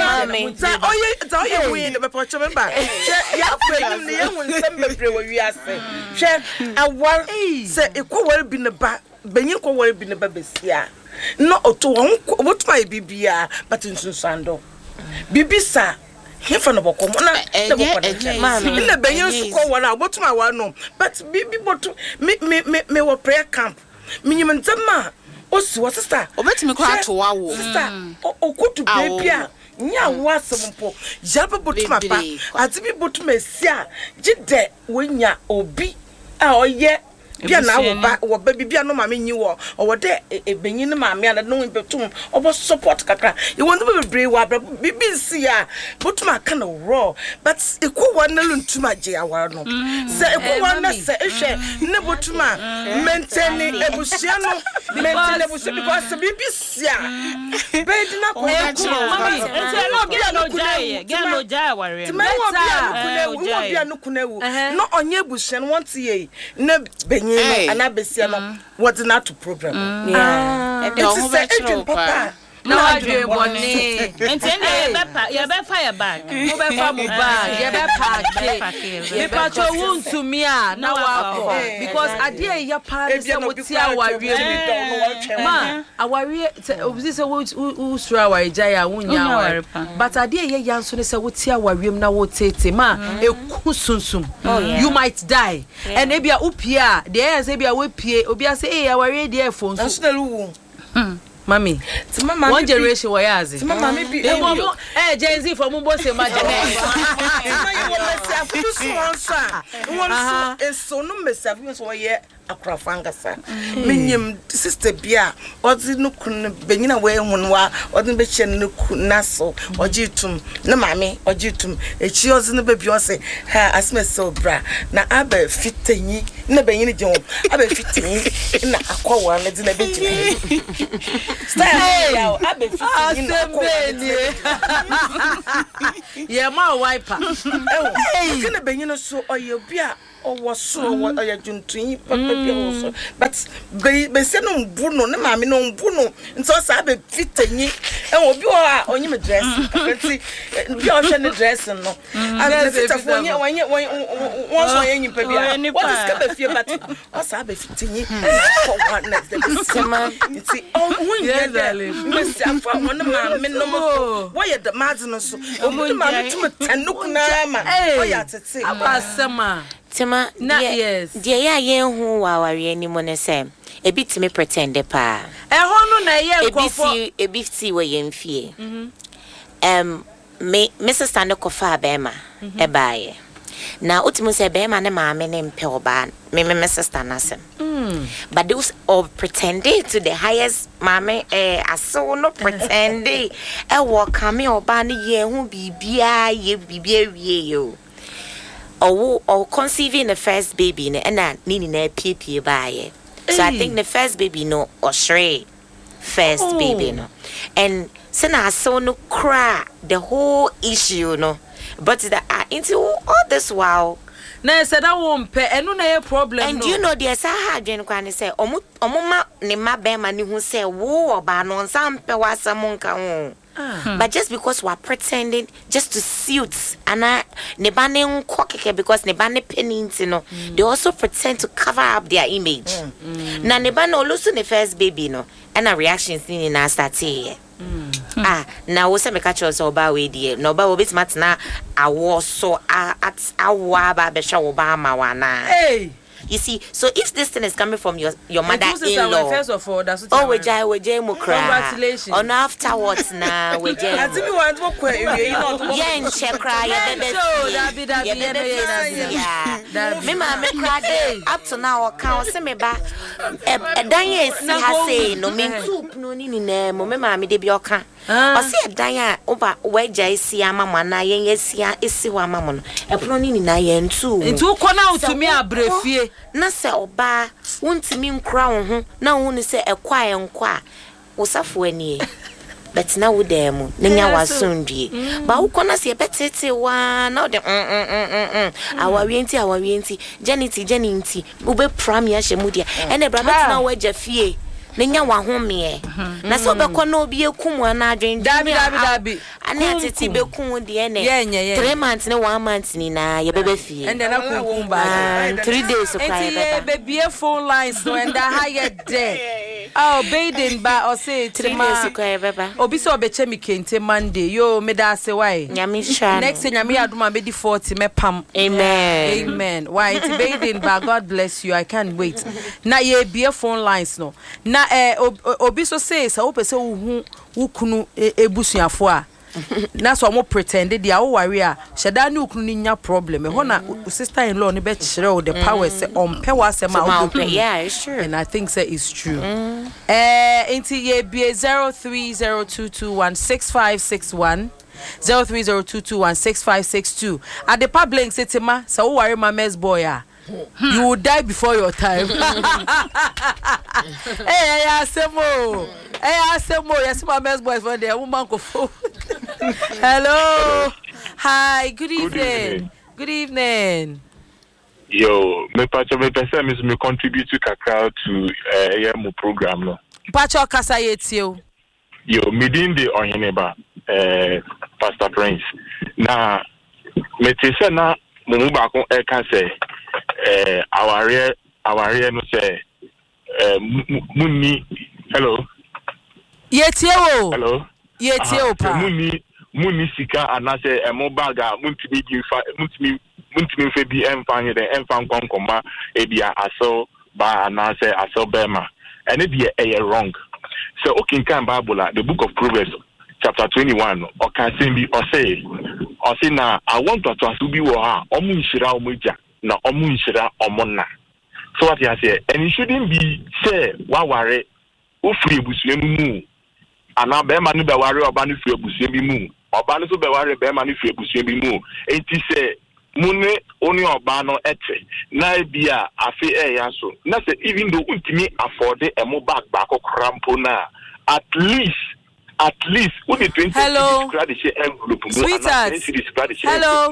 oye we de me pocho me ba ya fe ni ye hun sem bebre wa wi ase hwe awar say ekowar bi ne ba benyin kowar bi ne ba besia no oto won wotuma bibia but nsunsando bibisa hefa no boko na de boko mama na benyin su ko wona wotuma wa no but bibi boto me wo prayer camp minyim ntama osi wo sister obetimi ko ato wa wo sister okutu baby a nya wasempo yaba botuma pa atibi botuma sia gide wonya obi a oye bia na wo ba bibia no ma menyi wo o de ebenyin no ma me ala no betum obo support kakra you want to be brave wa bibi si a botuma ka na raw but ekwo na luntuma je awar no se ekwo na se ehwe ne botuma maintain ebusia no maintain ebusia because bibi si a bed na ko mama enti no get no jai ware bia no kunewu no onye ebusia no want ye na anabesia no what not to program it's a papa no adwe boni enti ye be fire bag mo be fa mo bag ye be pack me pacho wuntu mi a na wa because ade ya pa se woti awarie ma awarie obisi se wo sura awarie jaya wunya awarie but ade ye yanso ne se woti awarie na wo tete ma eku sunsum you might die and e bia upia de e se bia we pie obi ase awarie de e fo nso Mami, one generation wa yazi. Mama bi Gen Z for mumbo se ma generation. So no message so ye akra fangasa menyem sister bia odi no kun benyina we hunwa odi be hye no naso ojitum na mame ojitum echi ozi no be bi o se ha asme so bra na aba fitanyi na benyina je ho aba fitanyi na akwa na di na be ji style ya aba fitanyi na akwa ye ma wiper kena benyina so oyobia was so what are you doing to also but be say no mbuno na mame no mbuno nso sa be fitanyi obi o onye me dress see bi o hwe ne dress no and the fit for one so yen pa bia what is ka be fie but o sa be fitanyi for one next the summer see when you there me say for one mame no mo why the margin so o mo mame to tanuku na ma o ya tete abasema Tima, yes. Dear, yeah, who are any money same. A bit to me pretend pa. A honor, a beefy way in fear. Mrs. Stando Kofa Bema, a buyer. Now, Utimus a Bema and a mamma named Pelban, Mrs. Stanasem. But those of pretending to the highest mamma, I saw no pretending. A walk coming or banny ye who be you. Or conceiving the first baby and needing a pee by. So I think the first baby no or stray first baby no. And so I saw no cry the whole issue no. But that into all this while. Na said I won't pay and no problem. And you know there's a hard gen say omuma ne ma be ma ni hu say wo oba no nsampe wa samon ka but just because we're pretending just to suit and nebane nkokeke because nebane penins you know they also pretend to cover up their image na nebane olusu ne first baby no and a reactions ni na start here na wo se me catch us oba we die no oba obit matna awo so at awa ba be sha oba ma wana you see, so if this thing is coming from your mother-in-law, first of all, that's oh, we jay congratulations. On afterwards now, we jay. I think we want to cry. Yeah, in check cry. Yeah, me mama cried up to now. Can't say me back. Danya see her say no me soup no ni ne. Me mama de bi oka. O see Danya over where jay see mama na yen see esi wa mama no. E pro ni na yen too. Into kona utumi abrefie. Na se oba wontimi nkra wo ho na wo ne se ekwa enkwa wosafo ani but na wo dem na nya wasondie ba wo kona se betete wa na wo de awawienti janity wo be pram ya hyemudia ene bra bet na wo agya fie na nya wa home na so be kona obi ekum na adwen dabi ane atete be kum de ene 3 months na 1 month ni na ye bebe fie and na kunkum ba 3 days so cry baby phone lines no and higher day oh baden ba or say 3 days so cry baba obi so obeche mi kente Monday yo me da say why nyami sha next nyami aduma be di 40 me pam amen why it's baden ba God bless you I can't wait na ye be phone lines no na obi so say sa opese wo kunu ebusuafo a na so mo pretend dia wo ware a sheda na ukunu ni nya problem ho na sister in law ni be kire o the power say on pe wa say ma yeah it's true and I think say it's true into ye be 0302216561 0302216562 at the public setima so wo ware mama's boy a you will die before your time. Hey, Asemo. Yes, my best boys for the woman go for. Hello. Hi, good evening. Good evening. Yo, me person me contribute to kakao to EMU program no. Pacho kasa yetio. Yo, midin de onyeneba Pastor Prince. Na me tese na mumu ba kon e kan say our no say munni hello yetio hello yetio pa munni sika anase emo baga muntimi fe bi emfanye de emfan konkoma e bia aso ba anase aso bema and it be wrong so okay kan Bible the book of Proverbs chapter 21 or can be or say na I want to be wo ha omu nhira omuja na omu nhira omonna So what you say, and it shouldn't be say waware ofri ebusuemu and now be manu be ware oba no fri ebusuemu mu oba no so be ware be manu fri ebusuemu mu enti say mune oni oba no ete na bia afi ya so na say even though untimi afford a mo bag back krampo na at least with the 20 credit envelope hello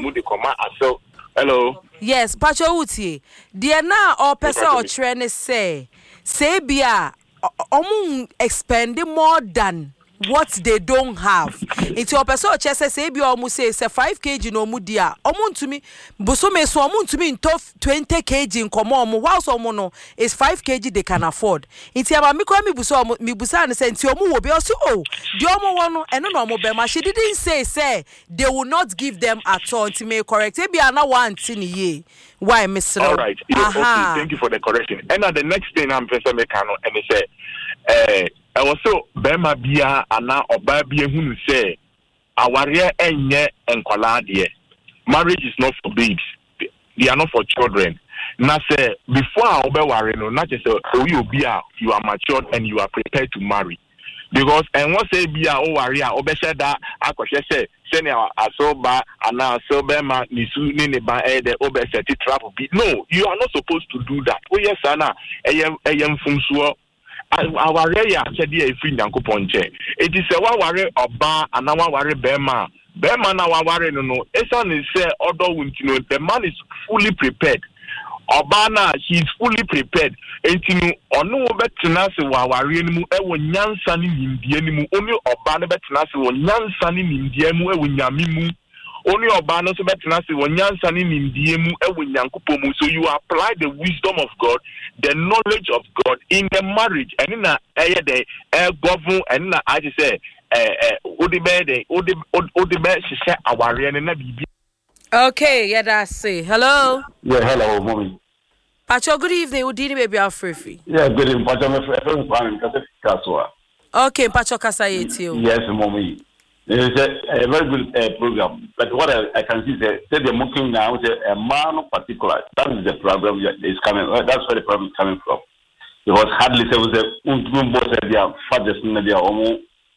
hello yes pacho utie dia na o pese o kire ne say bia omu expend more than what they don't have. It's your person chese say bi omu say 5 kg no mu dia. Omu ntumi bosome so omu ntumi into 20 kg nkomo omu whilst omu no is 5 kg they can afford. Inti aba mi kwa mi busa ne say nti omu wo bi o say oh di omu wo no eno no omu be ma she didn't say they will not give them at all to me correct. E bia na one tin ye. Why Mr. All right. Okay, thank you for the correction. And now the next thing I'm person make and say I also bema bia ana oba bia hunu say aware enye enkwala de. Marriage is not for babes. They are not for children. Na say before oba ware no na just say you are matured and you are prepared to marry. Because and what say bia o ware a oba say that akwhwe say senior asoba ana asobema nisu ni ne ba de oba set trap be. No, you are not supposed to do that. Oh yes ana eyem funsuo our area said a free Yankopon che. It is a waware oba and a waware bema. Bema na waware no. Esan is say although the man is fully prepared. Obana he is fully prepared. Entinu onu betina se waware mu ewo nyansa ni nimdie ni mu oni obana betina se wo nyansa ni nimdie mu ewo nyame mu. Only Obano so better say when Yansani Nindiemu Nyankupomu. So you apply the wisdom of God, the knowledge of God in the marriage, and in a govern and in I just say okay, yeah, that's it. Hello. Yeah, hello, mommy. Pacho, good evening. Udini baby free. Yeah, good evening. Pacho, my friend, okay, Pacho Kasayeti. Yes, mommy. It's a very good program, but what I can see is that they're looking now is a man in particular. That is the problem is coming. That's where the problem is coming from. Because hardly there was a boss at their fathers in their home.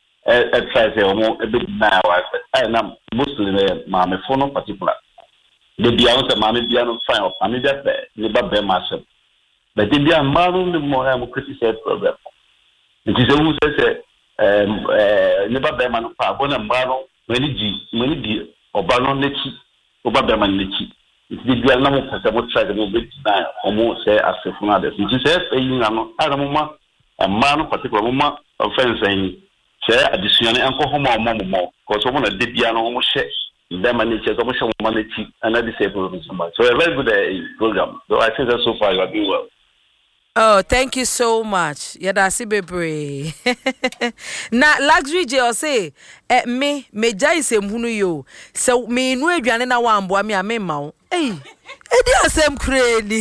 A bit now. I am mostly my phone in particular. The Bianca Mammy Biano fine of Mammy that never bear myself. But in the man, the more I'm criticized problem. It is a who says never be man pa bona mbano mani di obano nechi oba be man nechi it di na mo pese mo try mo be na omo say asefuna de nti say eyin na no ara mo ma mbano particular mo ma offense yin say addition enko homo omo cause omo na de bia no omo she be man nechi so mo she mo nechi and that is a problem so a very good program so I think that so far you are doing well. Oh, thank you so much. Yada si bebre. Na luxury je say me jai se mhunu yo. So me nu aduane na wa amboa me amema wo. Eh. Edi asem kreni.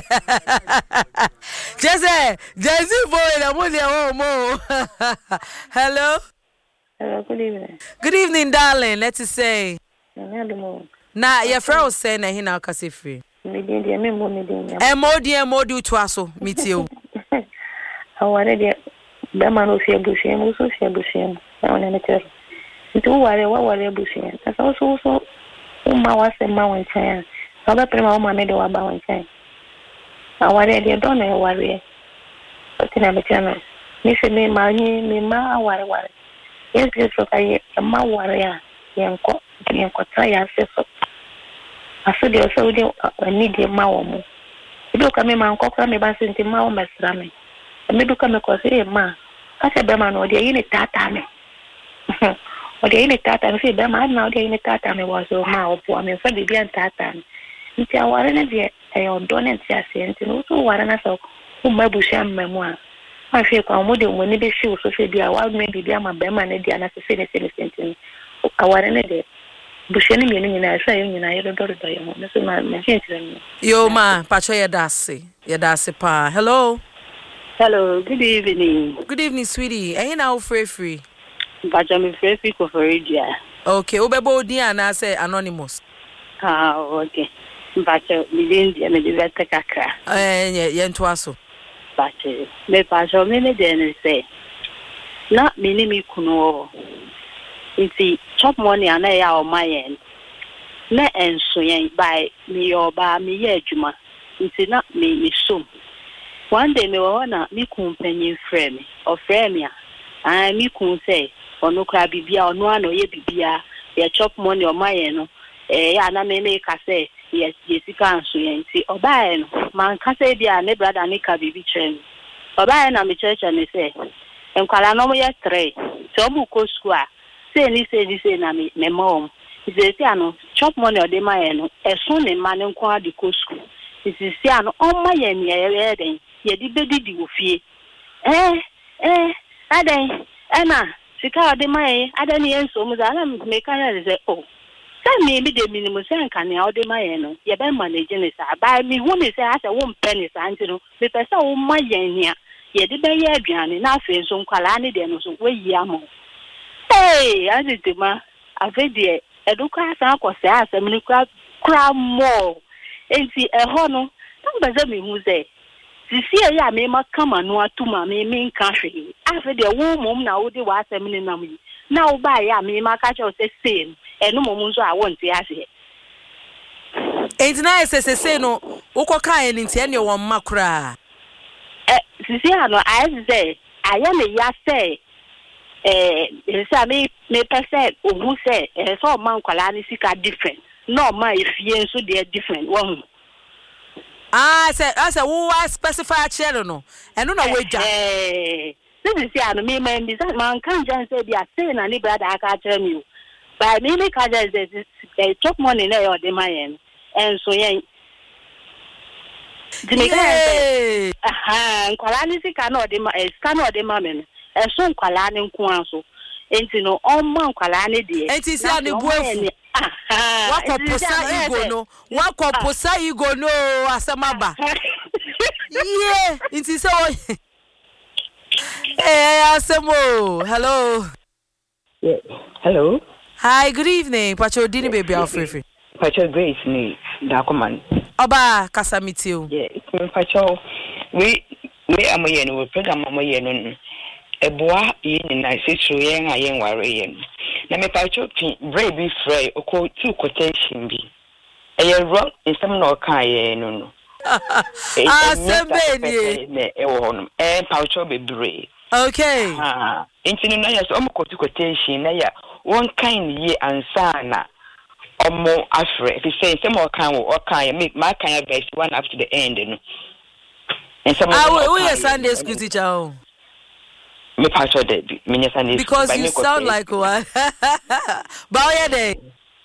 Jesse boy na mo dia mo. Hello, good evening. Good evening, darling. Let's say. Na your friend say na hina kase free. Modi to aso mitio. Aware de be man o fie bushiem o so fie bushiem na wona ne ter. Nti wo ware bushiem. Asa so ma wase ma won chan. Sa ba prema o ma me de wa ba won chan. Aware de don e ware. Otina me chama. Ni se me ma aware. Yes so kai ma ware ya. Yenko try aseso. Aso de so de need the mawo. Ido ka me man kokra me ba senti mawo mesra me. Me do ka me ko se ma. Ka se be ma no de yini tata me. O de yini tata me se be ma na o de yini tata me was o ma o po me fa bibia tata me. Nti aware na de e ondo ne nti ase nti no so ware na so o ma busha mmemu a. Ma fe kwa mo de mo ni be shi o so fe bia wa me bibia ma be ma na de na se ne senti. Aware na de busheni mienu nyina sa nyina yedo do yo mo so ma jintirem yo ma pacho yedase pa. Hello, good evening sweetie. Now free pacho me free ko for radio. Okay, obebo din ana say anonymous. Okay, Bacho, Milindi, and the Vetakaka. Yentuaso. Bacho, me Bacho, many then say, not minimi kuno. It's chop money and I are my end. Ne and swing by me or by me, Juma. It's not me, soon. One day, me wanna me company frame or frame. I me could say, or no crab bibia or no one or ye bibia, ye chop money or my end. Na me say, yes, Jessica and swing. See, or by man can say, dear, ne brother, Nika bibi train. Or by na me church and they say, and Kalano ya three. So muko square. Say, na me mom. Is a chop money or de my end. As soon as man and qua the coast. This is Siano on my end, ye did the woofy. Aden, Anna, Sika de my, Aden, and so much. I make a say, oh, send me the minimum sand can out de my end. Ye been managing is buy me one is as a 1 penny, Santino, because so my yen here. Ye did be Adrian, enough in some Kalani, then so way yamo. Hey, I did ma, I read the Educa Sanko says, a mini crab more. And see a honor, don't bother me who say. See, I may come and no to my main country. After the woman now, they was a minimum. Now, by ya, me, my catch of the same, and no moment I want to ask it. Ain't nice as I say no, Okoka and in Tenio one macra. Siciano, I say, I am a ya say. Me per se, who say, and so man Kalani Sika different. No, my if you so they are different one. I said, who I specify channel no, and no way. This is the me man, man can't just say they are saying any brother I can't tell you. But me make a chop money there or the man, and so yeah. Kalani Sika no de ma, cannot the mammy, and soon Kalani Kwanso. And you know, all man Kalani dear. And it's not the boy. Wako posa ego no. Wako posa ego no asamaba. Yeah, it's so. Hey, Asamo. Hello. Yeah. Hello. Hi, good evening. Pacho Dini baby Alfredo. Pacho Grace ni Dakoman. Oba Kasamitio. Yeah, Pacho. We amoye no program amoye no. Eboa yin na sitru yen ayen ware yen. Na me pacho brave be free oko two quotation bi. Eye wrong in some no kan yen no. Sembe ni e wo hono. Pacho be brave. Okay. Intinu na yes omo two quotation na ya one kind ye ansa na omo afre. If you say some more kan wo kan make my kind verse one up to the end no. And some we are Sunday school teacher. Me pastor Debbie, because you sound like one. Bawya day.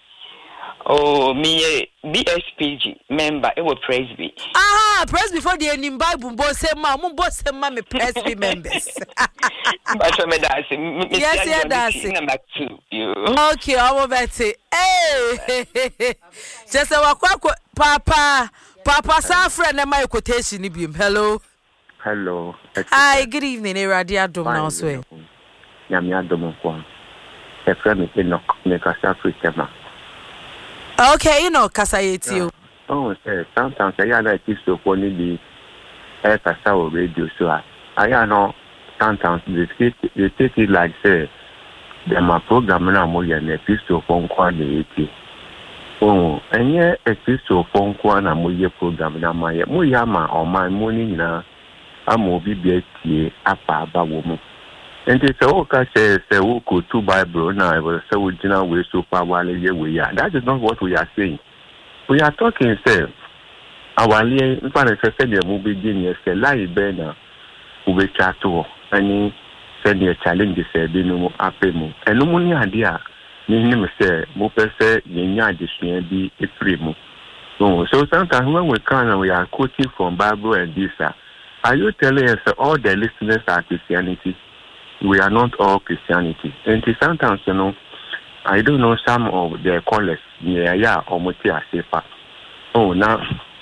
Oh, me BSPG member. It will praise be. Praise before the ending Bible. Boss ma me praise be members. But me that's yes, that's number 2. You. Okay, I will bet it. Hey, just a Papa Safra na my quotation ibim. Hello. Hello. Hi, good evening. Eradia Dom now so. Nyamia Dom kwa. E friend me Enoch me kasa Africa. Okay, you know kasa yetio. Oh, sometimes I like this to only the kasa or radio so I know sometimes they take it like say them a program na mo ya na episode phone kwa de eti. Oh, enye episode phone kwa na mo ye program na ma ye. Mo ya ma o man mo ni na amo BBT apa ba wo mu enti se o ka se wo ko to Bible na we say we jina we so pa wale ye we ya. That is not what we are saying. We are talking say awale nfa na se de mu begin ye say lai be na we be chato ani se de challenge se bi no apemu eno mu ni ade a ni me say mo pe se yenya adesua bi efre mu. So sometimes when we come and we are quoting from Bible and this are you telling us that all the listeners are Christianity? We are not all Christianity. And sometimes, you know, I don't know some of their callers, or Motia Sepa. Oh, now,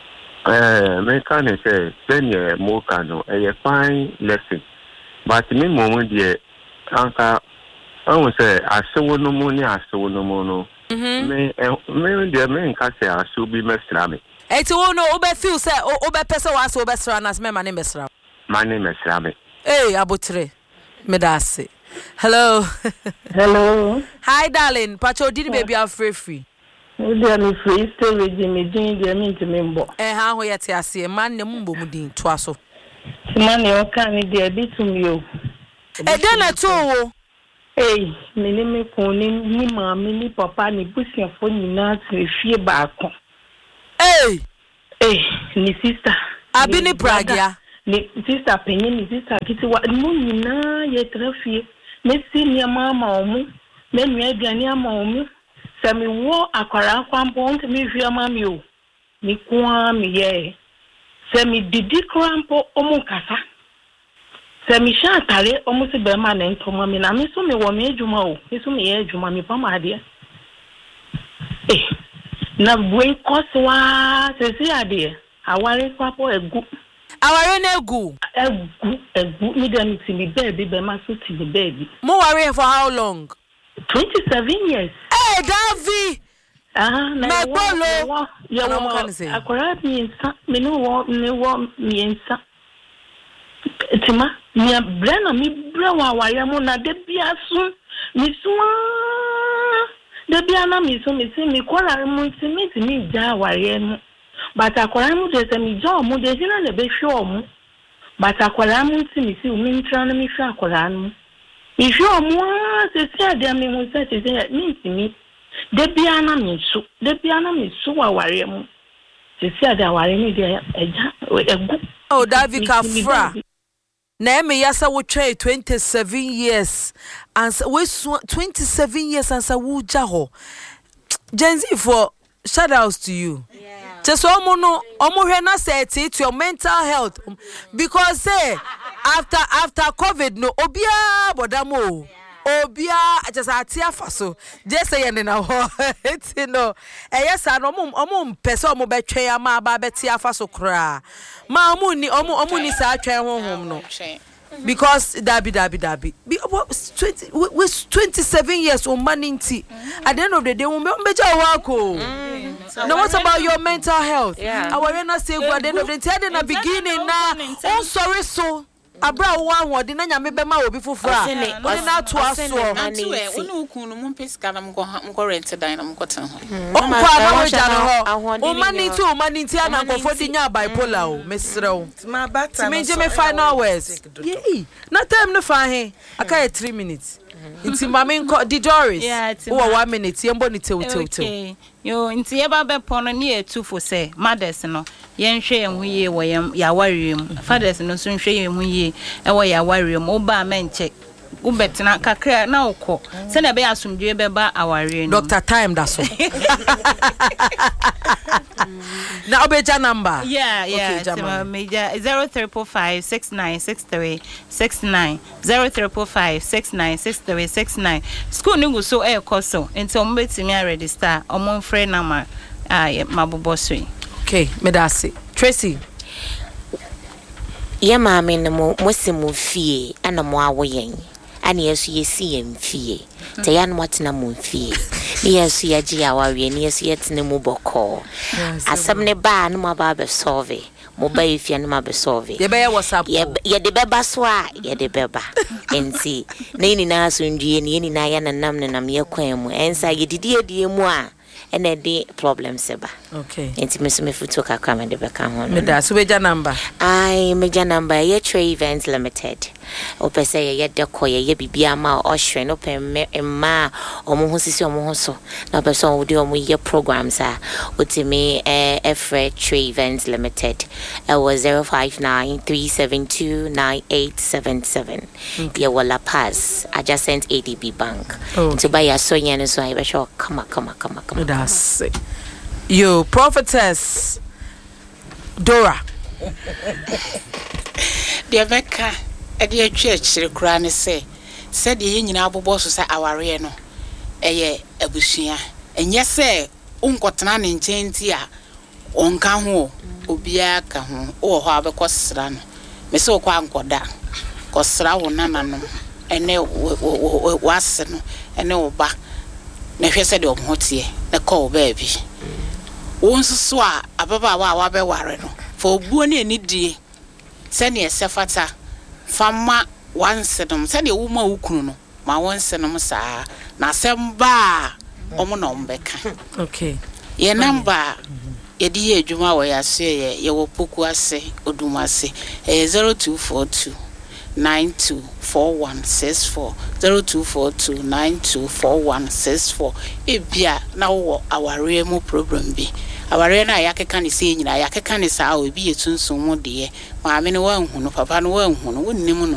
me can say, then you're more cano, a fine lesson. But me moment, dear, Uncle, I would say, I saw no money, I saw no mono. Me, the main can say, I should be Meslami. Eti wo no obe feel say obe pese wa so obe sra na se me ma ne mesra. My name is Rabi. Hey, abotre. Medase. Hello. Hello. Hi darling. Pacho did baby are free. We dey me free stay with me din dey me ntimembo. Ha ho yete ase man ne mbo mu din to aso. Man e o kan ni dey bitum yo. Den na to wo. Hey, me ko ni mama ni papa ni busiafo nyina trefie baako. Hey, ni sister. Abi ni pragia. Ni sister penye ni sister kiti wa mu nyina ye trefie. Me si ni mama omu, me nua aduane ama omu. Se me wo akwara kwampo ntimi hwe ama mi o. Ni kwa mi ye. Se me didi krampo omu kasa. Se mi sha tare omu se be ma na ntoma mi na mi so me wo me adwuma o. Mi so me ye adwuma mi pa ma ade. Na buen koswa se si ade. Aware kwapo egu. Aware na egu. Egu mi dem ti mi baby be ma so ti mi baby. Mo worry for how long? 27 years. Hey, Davi. Na bolo. Ya wo kan say. Akora mi nsa, me no wo mi nsa. Tima, mi brana mi brawa aware mo na de bia so. Mi so de bia na mi so mi se mi kwara mo ti mi ja aware mo. But akwara mu de se mi jo mu de hina na be hwe mu. But akwara mu ti mi si mi ntra na mi hwe akwara mu. Mi hwe mu se se ade mi mu se mi de bia na mi so aware mu. Se se ade aware mi de eja egu. Oh, Davi Kafra. Na me yasa wo twa 27 years and we 27 years and sa wo ja ho. Gen Z for shout outs to you. Just omo hwe na say it your mental health because say after COVID no obia bodamo obia just atia faso just say na ho it no yes no omo pese omo betwe ama ba betia faso kra ma omo ni sa atwen honhom no because dabi 27 years on maninti at the end of the day we beja wako. Now what about your mental health? Our not say at the end of the day na beginning na oh sorry so abra one word na nyame be ma obi fufura oni na to aso antu e onu kunu mu pesika na mko rent dan na mko tan ho o kwa ba we jano ho o maninti ana nkofo di nya bipolar o mesrew ma bata me je me final words ye na time no fa he aka 3 minutes inti mama nko di Doris o 1 minute yembo ni tew yo inti ye ba be pono ni etufo se mothers no yen hwe yen hu ye wo ya warem fathers no so hwe yen hu ye e wo ya warem o ba menche u betina kakra na ukọ se na be asumdwe be ba aware no Dr. Time da so na obeja number okay meja 0345696369 0345696369 school ningu so e koso until mo betimi a register omo free na ma mabobosui okay medasi Tracy ye maame no mo simu fie ana mo awoyen ani yesu yesi emfie te yan motena mo fie ni yesu yaji awawe ni yesu yetene mo boko asem ne ba no ma ba be solve mo ba ifia no ma be solve ye be WhatsApp ye de beba so a ye de beba enti ni na asundie ni na ya nanam ne nam ye kwan mu ensa ye didie mu a ene de problem seba okay enti me futu kakra me de beka ho me da so beja number meja number ye Trey Events Limited opese ye de koye ye bibia ma ohwe no pem ma omo ho sisi omo ho so na pese on wodi omo ye programs a otimi Efre Trey Events Limited was 0593729877 ye wala pass adjacent ADB Bank to buy a sonya no so I be sure come that's yo prophetess Dora de beka e de atwa kura ne se de ye nyina abobo so sa aware no eye abusua enye se unkotena ne nchenti a onka ho obia ka ho wo ho abekosra no me se okwa ankoda kosra wo nana no ene wase no ene oba na hwese de omhotie na call baby won so a ababa wa wabɛware no for obuo ne ani die sɛ ne ɛsɛfata fama wansedom sɛ de wo ma wukunu no ma wansedom saa na semba omo na ombeka okay ye number ye di ye adwuma wo ya so ye wo poku ase odumase 0242 924164 0242 924164 ebia na wo aware mu problem bi aware na yakeka ne se nyina yakeka ne saa obi yetunsun mu de ma me ne wanhu no papa no wanhu no wonnim no